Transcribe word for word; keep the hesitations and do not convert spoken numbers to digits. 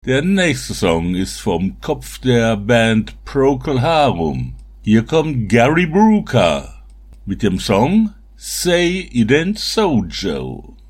Der nächste Song ist vom Kopf der Band Procol Harum. Hier kommt Gary Brooker mit dem Song Say It Ain't So Joe.